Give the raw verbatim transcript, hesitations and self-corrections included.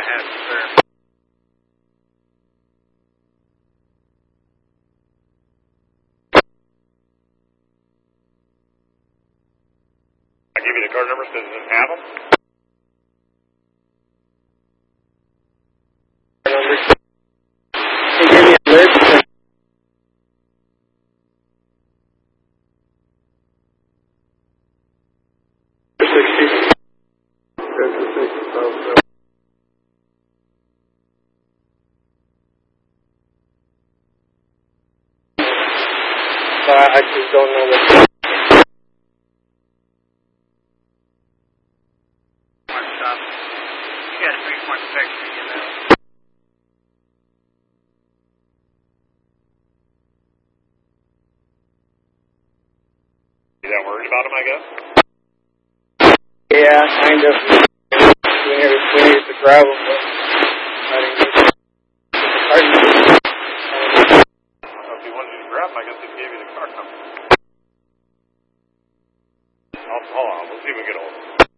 Yes, sir. I'll give you the card numbers because it doesn't have them. Numbers. Can you give me a list? sixty. That's a sixty thousand. So I, I just don't know what. Stop. You got a three point six to get that. You that worried about him, I guess? Yeah, kind of. We needed, we needed to grab them, but I didn't get it. So if he wanted you to grab him, I guess he gave you the card number. I'll, hold on, we'll see if we can get hold of him.